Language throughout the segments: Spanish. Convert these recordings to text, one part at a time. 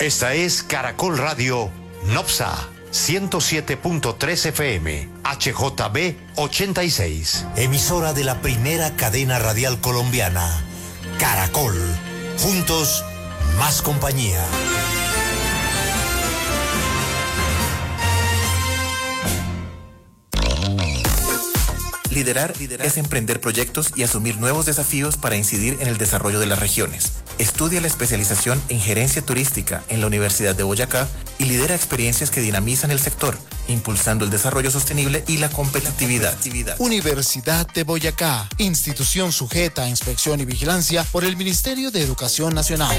Esta es Caracol Radio Nopsa 107.3 FM, HJB 86. Emisora de la primera cadena radial colombiana, Caracol. Juntos, más compañía. Liderar es emprender proyectos y asumir nuevos desafíos para incidir en el desarrollo de las regiones. Estudia la especialización en gerencia turística en la Universidad de Boyacá y lidera experiencias que dinamizan el sector, impulsando el desarrollo sostenible y la competitividad. Universidad de Boyacá, institución sujeta a inspección y vigilancia por el Ministerio de Educación Nacional.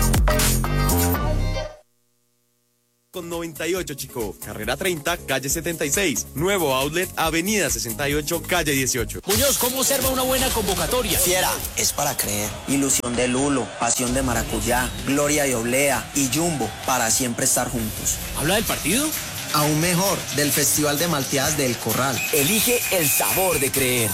Con 98, chico. Carrera 30, calle 76. Nuevo outlet, avenida 68, calle 18. Muñoz, ¿cómo observa una buena convocatoria? Fiera, es para creer. Ilusión de Lulo, pasión de maracuyá, gloria de oblea y Jumbo, para siempre estar juntos. ¿Habla del partido? Aún mejor, del Festival de Malteadas del Corral. Elige el sabor de creer.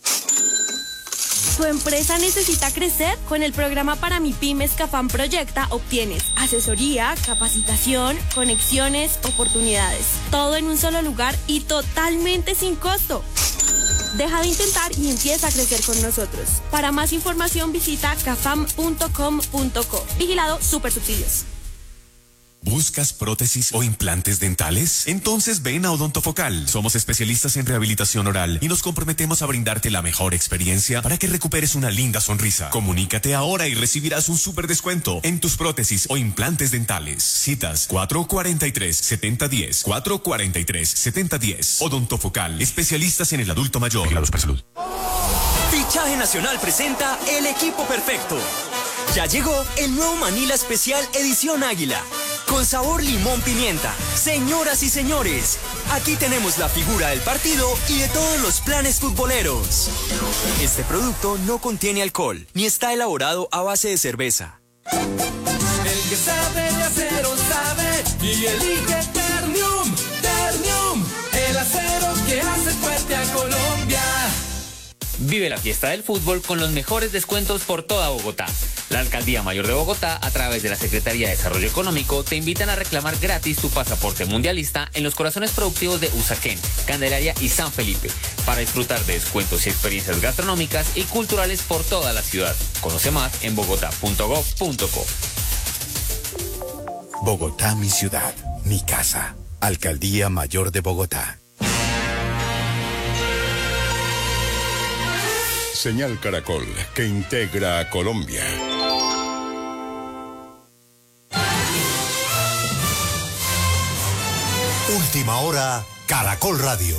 ¿Tu empresa necesita crecer? Con el programa para MIPYMES CAFAM Proyecta obtienes asesoría, capacitación, conexiones, oportunidades. Todo en un solo lugar y totalmente sin costo. Deja de intentar y empieza a crecer con nosotros. Para más información visita cafam.com.co. Vigilado Supersubsidios. ¿Buscas prótesis o implantes dentales? Entonces ven a Odontofocal. Somos especialistas en rehabilitación oral y nos comprometemos a brindarte la mejor experiencia para que recuperes una linda sonrisa. Comunícate ahora y recibirás un súper descuento en tus prótesis o implantes dentales. Citas 443-7010, 443-7010. Odontofocal, especialistas en el adulto mayor. Vigilados por salud. Fichaje Nacional presenta el equipo perfecto. Ya llegó el nuevo Manila Especial Edición Águila. Con sabor limón pimienta. Señoras y señores, aquí tenemos la figura del partido y de todos los planes futboleros. Este producto no contiene alcohol, ni está elaborado a base de cerveza. El que sabe de acero sabe y elige Ternium. Ternium, el acero que hace fuerte a Colombia. Vive la fiesta del fútbol con los mejores descuentos por toda Bogotá. La Alcaldía Mayor de Bogotá, a través de la Secretaría de Desarrollo Económico, te invitan a reclamar gratis tu pasaporte mundialista en los corazones productivos de Usaquén, Candelaria y San Felipe, para disfrutar de descuentos y experiencias gastronómicas y culturales por toda la ciudad. Conoce más en bogotá.gov.co. Bogotá, mi ciudad, mi casa. Alcaldía Mayor de Bogotá. Señal Caracol, que integra a Colombia. Última hora, Caracol Radio.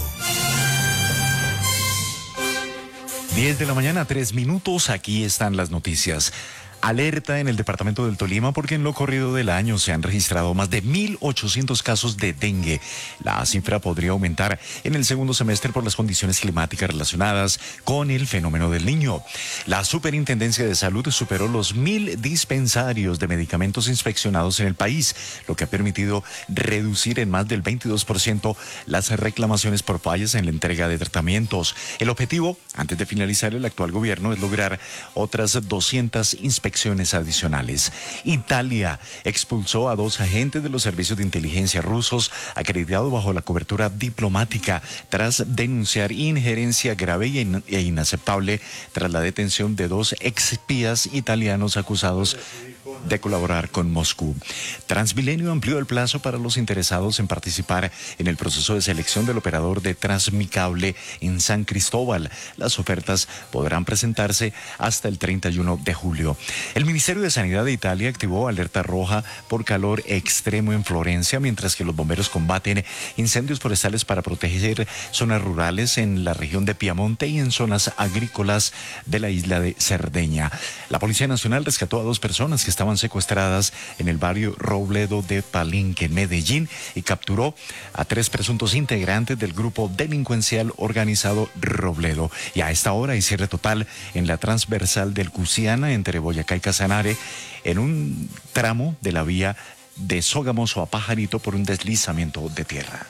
10 de la mañana, 3 minutos. Aquí están las noticias. Alerta en el departamento del Tolima porque en lo corrido del año se han registrado más de 1.800 casos de dengue. La cifra podría aumentar en el segundo semestre por las condiciones climáticas relacionadas con el fenómeno del Niño. La Superintendencia de Salud superó los 1.000 dispensarios de medicamentos inspeccionados en el país, lo que ha permitido reducir en más del 22% las reclamaciones por fallas en la entrega de tratamientos. El objetivo, antes de finalizar el actual gobierno, es lograr otras 200 inspecciones adicionales. Italia expulsó a 2 agentes de los servicios de inteligencia rusos acreditados bajo la cobertura diplomática tras denunciar injerencia grave e inaceptable tras la detención de 2 espías italianos acusados de colaborar con Moscú. Transmilenio amplió el plazo para los interesados en participar en el proceso de selección del operador de Transmicable en San Cristóbal. Las ofertas podrán presentarse hasta el 31 de julio. El Ministerio de Sanidad de Italia activó alerta roja por calor extremo en Florencia, mientras que los bomberos combaten incendios forestales para proteger zonas rurales en la región de Piamonte y en zonas agrícolas de la isla de Cerdeña. La Policía Nacional rescató a 2 personas que estaban secuestradas en el barrio Robledo de Palenque, Medellín, y capturó a 3 presuntos integrantes del grupo delincuencial organizado Robledo. Y a esta hora hay cierre total en la transversal del Cusiana entre Boyacá y Casanare, en un tramo de la vía de Sogamoso a Pajarito por un deslizamiento de tierra.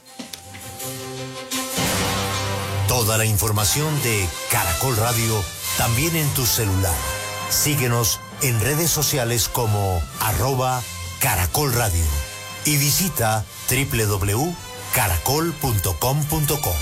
Toda la información de Caracol Radio también en tu celular. Síguenos en redes sociales como Caracol Radio. Y visita www.caracol.com.co.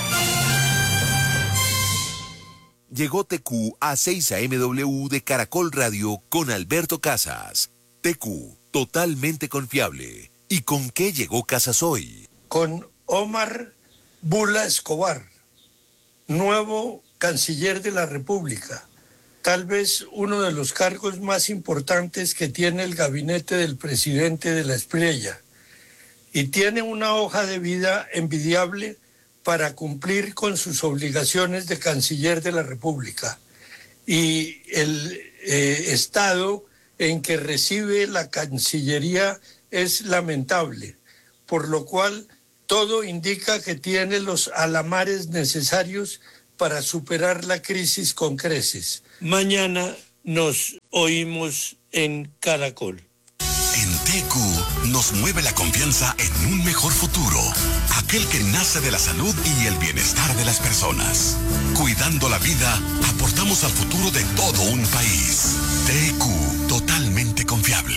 Llegó TQ a 6 AMW de Caracol Radio con Alberto Casas. TQ, totalmente confiable. ¿Y con qué llegó Casas hoy? Con Omar Bula Escobar, nuevo canciller de la República. Tal vez uno de los cargos más importantes que tiene el gabinete del presidente de la Espriella. Y tiene una hoja de vida envidiable para cumplir con sus obligaciones de canciller de la República. Y el estado en que recibe la Cancillería es lamentable, por lo cual todo indica que tiene los alamares necesarios para superar la crisis con creces. Mañana nos oímos en Caracol. En TQ nos mueve la confianza en un mejor futuro, aquel que nace de la salud y el bienestar de las personas. Cuidando la vida, aportamos al futuro de todo un país. TQ, totalmente confiable.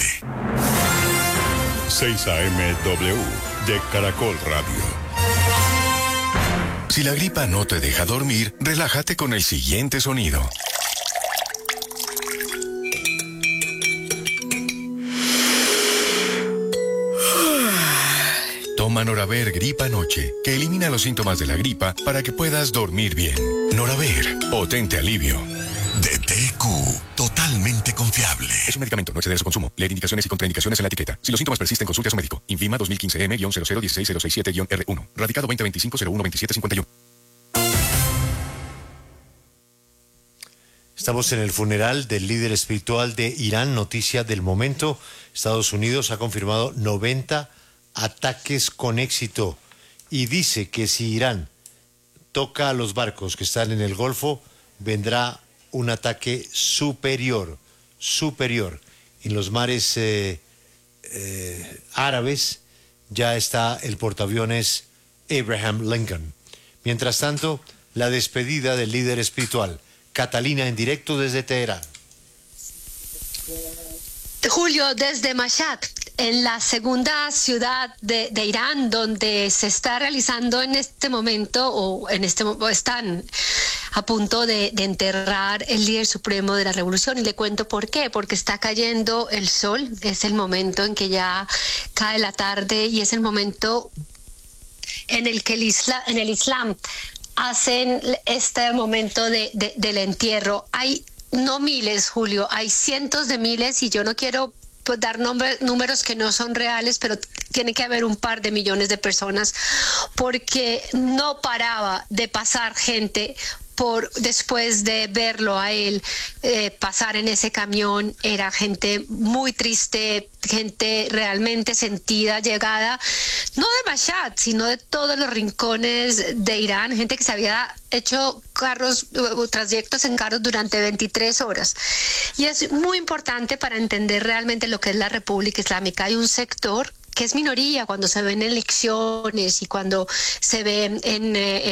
6 AMW de Caracol Radio. Si la gripa no te deja dormir, relájate con el siguiente sonido. Toma Noraver Gripa Noche, que elimina los síntomas de la gripa para que puedas dormir bien. Noraver, potente alivio. De TQ, totalmente confiable. Es un medicamento, no exceder de su consumo. Leer indicaciones y contraindicaciones en la etiqueta. Si los síntomas persisten, consulte a su médico. Infima 2015M-0016067-R1. Radicado 2025-012751. Estamos en el funeral del líder espiritual de Irán. Noticia del momento. Estados Unidos ha confirmado 90 ataques con éxito y dice que si Irán toca a los barcos que están en el Golfo, vendrá un ataque superior. En los mares árabes ya está el portaaviones Abraham Lincoln. Mientras tanto, la despedida del líder espiritual. Catalina en directo desde Teherán. Julio, desde Mashhad, en la segunda ciudad de Irán, donde se está realizando en este momento, están a punto de enterrar el líder supremo de la revolución. Y le cuento por qué, porque está cayendo el sol, es el momento en que ya cae la tarde y es el momento en el que en el Islam hacen este momento del entierro. Hay no miles, Julio, hay cientos de miles, y yo no quiero dar números que no son reales, pero tiene que haber un par de millones de personas, porque no paraba de pasar gente después de verlo a él pasar en ese camión. Era gente muy triste, gente realmente sentida, llegada no de Mashhad, sino de todos los rincones de Irán, gente que se había hecho trayectos en carros durante 23 horas. Y es muy importante para entender realmente lo que es la República Islámica. Hay un sector que es minoría cuando se ven elecciones y cuando se ve en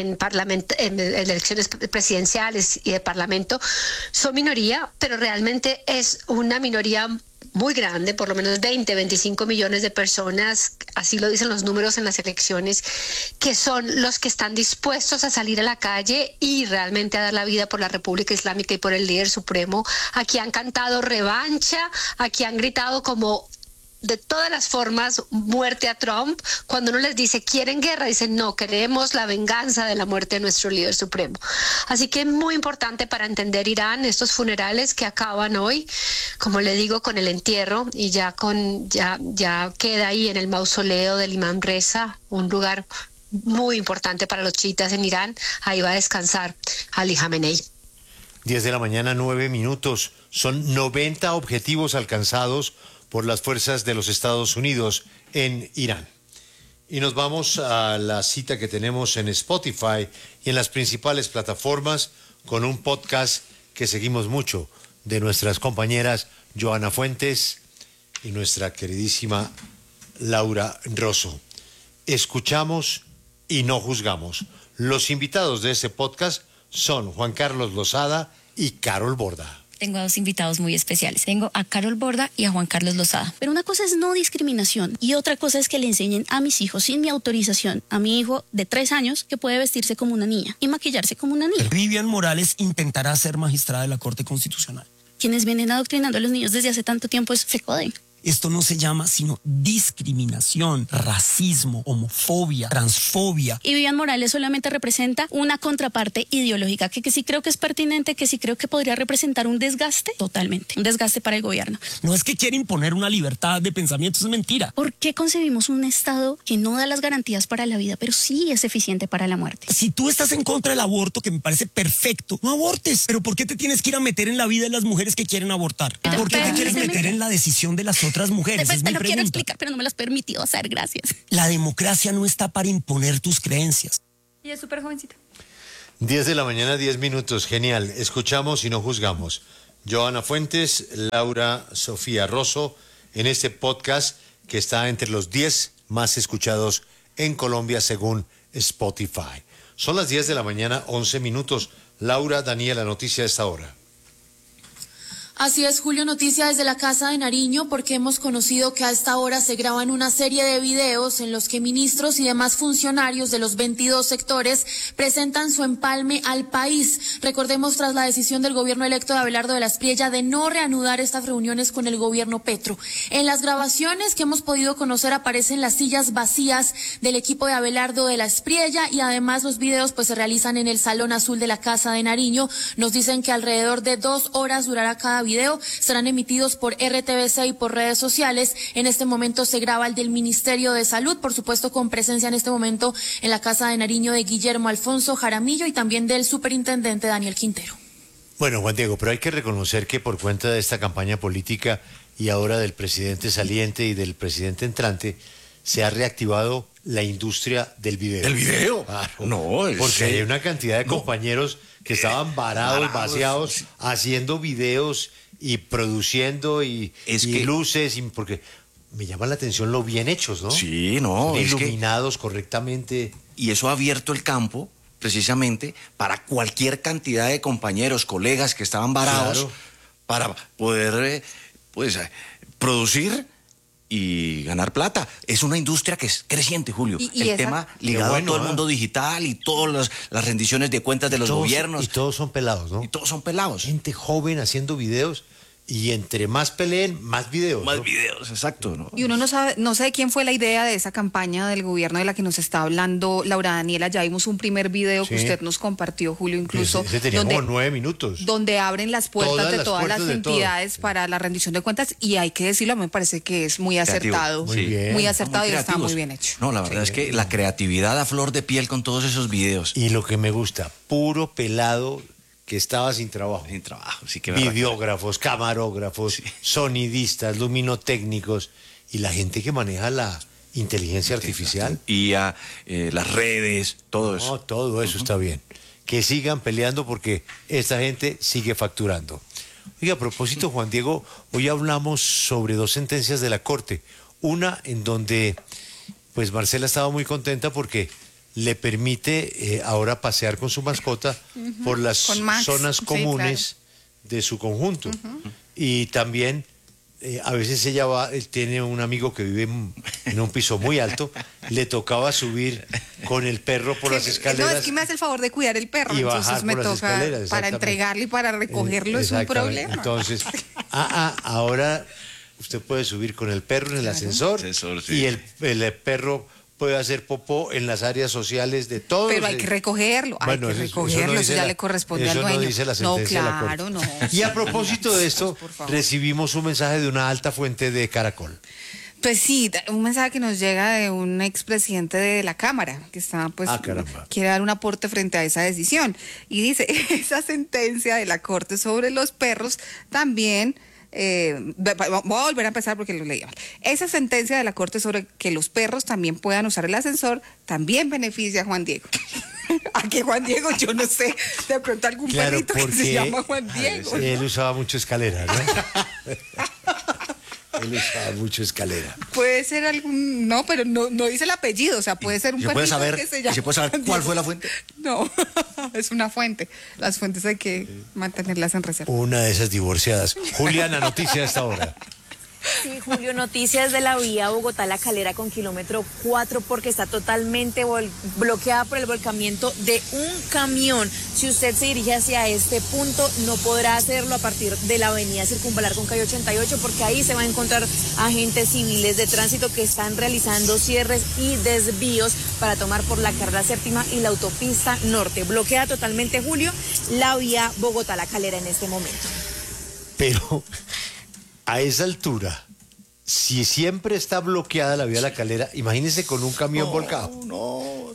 elecciones presidenciales y de parlamento, son minoría, pero realmente es una minoría muy grande, por lo menos 20-25 millones de personas, así lo dicen los números en las elecciones, que son los que están dispuestos a salir a la calle y realmente a dar la vida por la República Islámica y por el líder supremo. Aquí han cantado revancha, aquí han gritado como de todas las formas, muerte a Trump. Cuando uno les dice, ¿quieren guerra? Dicen, no, queremos la venganza de la muerte de nuestro líder supremo. Así que es muy importante para entender Irán, estos funerales que acaban hoy, como le digo, con el entierro, y ya queda ahí en el mausoleo del Imam Reza, un lugar muy importante para los chiitas en Irán. Ahí va a descansar Ali Khamenei. 10 de la mañana, 9 minutos. Son 90 objetivos alcanzados por las fuerzas de los Estados Unidos en Irán. Y nos vamos a la cita que tenemos en Spotify y en las principales plataformas con un podcast que seguimos mucho de nuestras compañeras Joana Fuentes y nuestra queridísima Laura Rosso. Escuchamos y no juzgamos. Los invitados de este podcast son Juan Carlos Lozada y Carol Borda. tengo a dos invitados muy especiales. Tengo a Carol Borda y a Juan Carlos Lozada. Pero una cosa es no discriminación y otra cosa es que le enseñen a mis hijos sin mi autorización, a mi hijo de 3 años, que puede vestirse como una niña y maquillarse como una niña. Vivian Morales intentará ser magistrada de la Corte Constitucional. Quienes vienen adoctrinando a los niños desde hace tanto tiempo se joden. Esto no se llama sino discriminación, racismo, homofobia, transfobia. Y Vivian Morales solamente representa una contraparte ideológica que sí creo que es pertinente, que sí creo que podría representar un desgaste, totalmente, un desgaste para el gobierno. No es que quiere imponer una libertad de pensamiento, es mentira. ¿Por qué concebimos un Estado que no da las garantías para la vida, pero sí es eficiente para la muerte? Si tú estás en contra del aborto, que me parece perfecto, no abortes. Pero ¿por qué te tienes que ir a meter en la vida de las mujeres que quieren abortar? ¿Por qué te quieres meter en la decisión de las otras mujeres? Te lo quiero explicar, pero no me lo has permitido hacer, gracias. La democracia no está para imponer tus creencias. Y es súper jovencita. 10 de la mañana, 10 minutos, genial. Escuchamos y no juzgamos. Joana Fuentes, Laura Sofía Rosso, en este podcast que está entre los 10 más escuchados en Colombia según Spotify. Son las 10 de la mañana, 11 minutos. Laura, Daniela, noticia de esta hora. Así es, Julio, noticia desde la Casa de Nariño, porque hemos conocido que a esta hora se graban una serie de videos en los que ministros y demás funcionarios de los 22 sectores presentan su empalme al país. Recordemos, tras la decisión del gobierno electo de Abelardo de la Espriella de no reanudar estas reuniones con el gobierno Petro. En las grabaciones que hemos podido conocer aparecen las sillas vacías del equipo de Abelardo de la Espriella y además los videos pues se realizan en el Salón Azul de la Casa de Nariño. Nos dicen que alrededor de 2 horas durará cada video, serán emitidos por RTVC y por redes sociales. En este momento se graba el del Ministerio de Salud, por supuesto con presencia en este momento en la Casa de Nariño de Guillermo Alfonso Jaramillo y también del superintendente Daniel Quintero. Bueno, Juan Diego, pero hay que reconocer que por cuenta de esta campaña política y ahora del presidente saliente y del presidente entrante, se ha reactivado la industria del video. ¿El video? Claro. No, porque hay una cantidad de compañeros que estaban varados, vaciados, haciendo videos y produciendo y luces, porque me llama la atención lo bien hechos, ¿no? Sí, no. Iluminados correctamente. Y eso ha abierto el campo precisamente para cualquier cantidad de compañeros, colegas que estaban varados, para poder producir y ganar plata. Es una industria que es creciente, Julio. El tema ligado a todo el mundo digital y todas las rendiciones de cuentas de los gobiernos. Y todos son pelados, ¿no? Y todos son pelados. Gente joven haciendo videos. Y entre más peleen, más videos. Más videos, exacto, ¿no? Y uno no sé de quién fue la idea de esa campaña del gobierno de la que nos está hablando Laura Daniela. Ya vimos un primer video que usted nos compartió, Julio, incluso. Ese tenía como 9 minutos. Donde abren las puertas de todas las entidades para la rendición de cuentas. Y hay que decirlo, me parece que es muy acertado. Muy bien. Muy acertado y está muy bien hecho. No, la verdad es que la creatividad a flor de piel con todos esos videos. Y lo que me gusta, puro pelado que estaba sin trabajo. Sin trabajo, sí que videógrafos, camarógrafos, sonidistas, luminotécnicos y la gente que maneja la inteligencia artificial. Y las redes, todo eso. No, todo eso está bien. Que sigan peleando porque esta gente sigue facturando. Oiga, a propósito, Juan Diego, hoy hablamos sobre 2 sentencias de la Corte. Una en donde, pues Marcela estaba muy contenta porque le permite ahora pasear con su mascota por las zonas comunes de su conjunto. Y también a veces él tiene un amigo que vive en un piso muy alto, le tocaba subir con el perro por las escaleras. No, es que me hace el favor de cuidar el perro, y entonces me toca para entregarle y para recogerlo, es un problema. Entonces, ahora usted puede subir con el perro en el ascensor y el perro puede hacer popó en las áreas sociales de todos. Pero hay que recogerlo, eso ya le corresponde al dueño. No dice la sentencia de la Corte. No. Y a propósito de esto, recibimos un mensaje de una alta fuente de Caracol. Pues sí, un mensaje que nos llega de un expresidente de la Cámara, que está, quiere dar un aporte frente a esa decisión. Y dice, esa sentencia de la Corte sobre los perros también... voy a volver a empezar porque lo leí mal. Esa sentencia de la Corte sobre que los perros también puedan usar el ascensor también beneficia a Juan Diego. ¿A qué Juan Diego? Yo no sé. De pronto algún perrito que se llama Juan Diego. Él usaba mucho escalera, ¿no? Él usaba mucho escalera. Puede ser algún... No, pero no dice el apellido. O sea, puede ser un perrito que se llama... ¿Se puede saber cuál fue la fuente? No. es una fuente. Las fuentes hay que mantenerlas en reserva. Una de esas divorciadas. Juliana, noticia a esta hora. Sí, Julio, noticias de la vía Bogotá-La Calera con kilómetro 4 porque está totalmente bloqueada por el volcamiento de un camión. Si usted se dirige hacia este punto, no podrá hacerlo a partir de la avenida Circunvalar con calle 88 porque ahí se va a encontrar agentes civiles de tránsito que están realizando cierres y desvíos para tomar por la carrera séptima y la autopista norte. Bloquea totalmente, Julio, la vía Bogotá-La Calera en este momento. Pero a esa altura, si siempre está bloqueada la vía La Calera, imagínese con un camión volcado. No.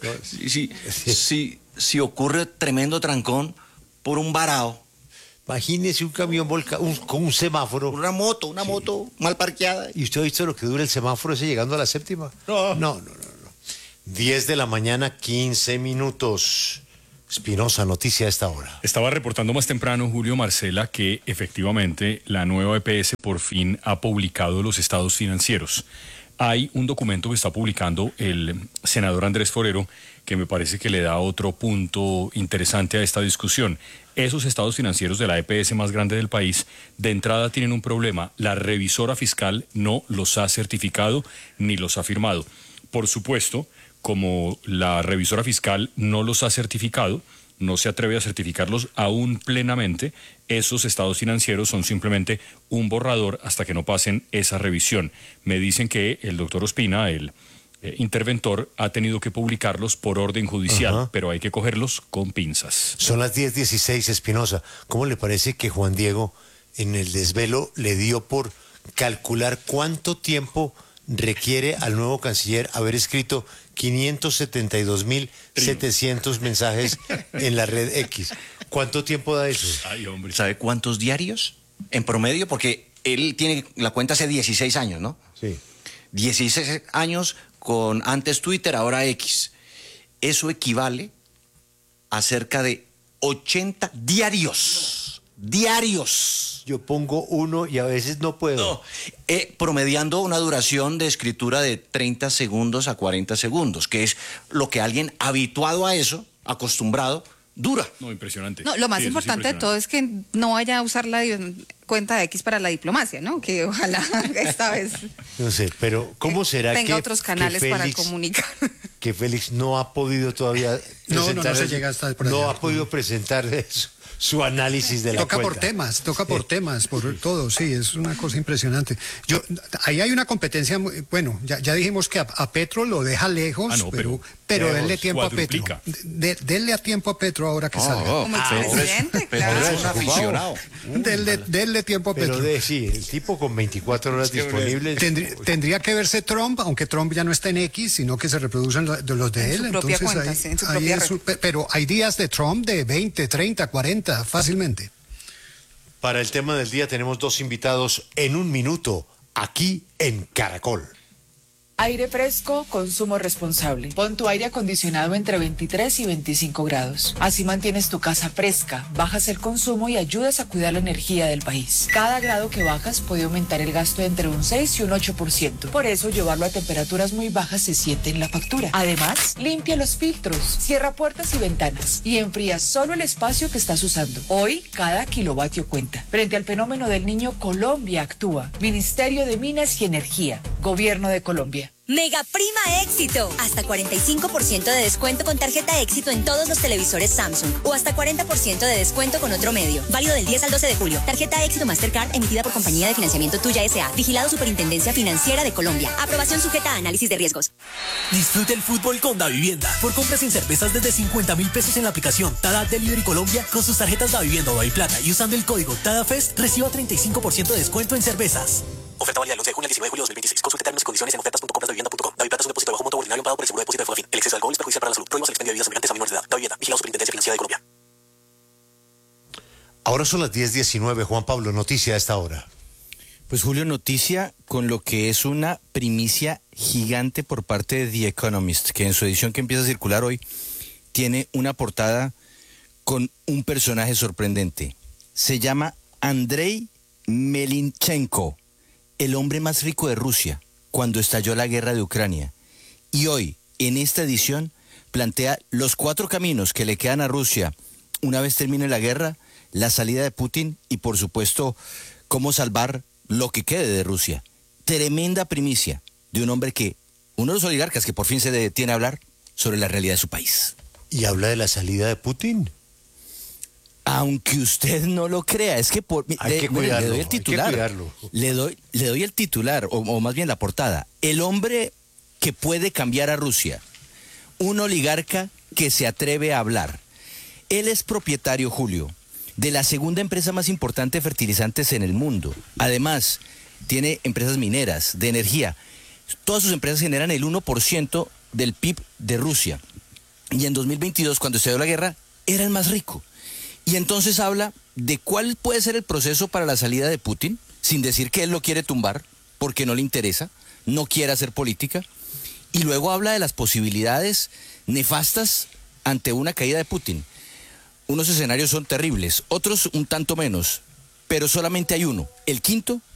Si ocurre tremendo trancón por un varado. Imagínese un camión volcado con un semáforo. Una moto mal parqueada. ¿Y usted ha visto lo que dura el semáforo ese llegando a la séptima? No. 10 de la mañana, 15 minutos. Espinosa, noticia a esta hora. Estaba reportando más temprano, Julio, Marcela, que efectivamente la nueva EPS por fin ha publicado los estados financieros. Hay un documento que está publicando el senador Andrés Forero que me parece que le da otro punto interesante a esta discusión. Esos estados financieros de la EPS más grande del país, de entrada tienen un problema. La revisora fiscal no los ha certificado ni los ha firmado. Por supuesto, como la revisora fiscal no los ha certificado, no se atreve a certificarlos aún plenamente, esos estados financieros son simplemente un borrador hasta que no pasen esa revisión. Me dicen que el doctor Ospina, el interventor, ha tenido que publicarlos por orden judicial, pero hay que cogerlos con pinzas. Son las 10:16, Espinosa. ¿Cómo le parece que Juan Diego en el desvelo le dio por calcular cuánto tiempo requiere al nuevo canciller haber escrito 572.700 mensajes en la red X? ¿Cuánto tiempo da eso? Ay, hombre. ¿Sabe cuántos diarios en promedio? Porque él tiene la cuenta hace 16 años, ¿no? Sí. 16 años con antes Twitter, ahora X. Eso equivale a cerca de 80 diarios. Diarios. Yo pongo uno y a veces no puedo. No, promediando una duración de escritura de 30 segundos a 40 segundos, que es lo que alguien habituado a eso, acostumbrado, dura. No, impresionante. No, lo más importante de todo es que no vaya a usar la cuenta de X para la diplomacia, ¿no? Que ojalá esta vez no sé, pero ¿cómo será tenga que otros canales Félix, para comunicar? Que Félix no ha podido todavía presentar, no se llega hasta por allá. No ha podido presentar su análisis de la cuenta. Toca por temas, por todo, sí, es una cosa impresionante. Ahí hay una competencia, bueno, ya dijimos que a Petro lo deja lejos, pero denle tiempo a Petro. Denle a tiempo a Petro ahora que salga. Como el presidente, claro. Es un aficionado. Denle tiempo a Petro. Pero sí, el tipo con 24 horas disponibles. Tendría que verse Trump, aunque Trump ya no está en X, sino que se reproducen los de él. Entonces cuenta, pero hay días de Trump de 20, 30, 40, fácilmente. Para el tema del día tenemos dos invitados en un minuto, aquí en Caracol. Aire fresco, consumo responsable. Pon tu aire acondicionado entre 23 y 25 grados. Así mantienes tu casa fresca, bajas el consumo y ayudas a cuidar la energía del país. Cada grado que bajas puede aumentar el gasto entre un 6 y un 8%. Por eso, llevarlo a temperaturas muy bajas se siente en la factura. Además, limpia los filtros, cierra puertas y ventanas y enfría solo el espacio que estás usando. Hoy, cada kilovatio cuenta. Frente al fenómeno del Niño, Colombia actúa. Ministerio de Minas y Energía. Gobierno de Colombia. Mega Prima Éxito. Hasta 45% de descuento con tarjeta Éxito en todos los televisores Samsung. O hasta 40% de descuento con otro medio. Válido del 10 al 12 de julio. Tarjeta Éxito Mastercard emitida por Compañía de Financiamiento Tuya S.A. Vigilado Superintendencia Financiera de Colombia. Aprobación sujeta a análisis de riesgos. Disfrute el fútbol con Davivienda. Por compras en cervezas desde 50.000 pesos en la aplicación Tada Delivery Colombia con sus tarjetas Davivienda o Daviplata y usando el código TADAFEST reciba 35% de descuento en cervezas. Oferta válida del 11 de junio al 19 de julio de 2026. Consulte términos y condiciones en ofertas.compras.davivienda.com. Daviplata es un depósito de bajo monto ordinario pagado por el Seguro de Depósito de Fogafín. El exceso de alcohol es perjudicial para la salud. Prohíbas el expendio de bebidas embriagantes a menores de edad. Davivienda. Vigilado Superintendencia Financiera de Colombia. Ahora son las 10:19. Juan Pablo, noticia a esta hora. Pues Julio, noticia con lo que es una primicia gigante por parte de The Economist, que en su edición que empieza a circular hoy tiene una portada con un personaje sorprendente. Se llama Andrei Melinchenko, el hombre más rico de Rusia cuando estalló la guerra de Ucrania. Y hoy, en esta edición, plantea los 4 caminos que le quedan a Rusia una vez termine la guerra, la salida de Putin y, por supuesto, cómo salvar lo que quede de Rusia. Tremenda primicia de un hombre uno de los oligarcas que por fin se detiene a hablar sobre la realidad de su país. ¿Y habla de la salida de Putin? Aunque usted no lo crea, es que hay que cuidarlo, le doy el titular. Le doy el titular, o más bien la portada. El hombre que puede cambiar a Rusia. Un oligarca que se atreve a hablar. Él es propietario, Julio, de la segunda empresa más importante de fertilizantes en el mundo. Además, tiene empresas mineras, de energía. Todas sus empresas generan el 1% del PIB de Rusia. Y en 2022, cuando estalló la guerra, era el más rico. Y entonces habla de cuál puede ser el proceso para la salida de Putin, sin decir que él lo quiere tumbar, porque no le interesa, no quiere hacer política. Y luego habla de las posibilidades nefastas ante una caída de Putin. Unos escenarios son terribles, otros un tanto menos, pero solamente hay uno. El quinto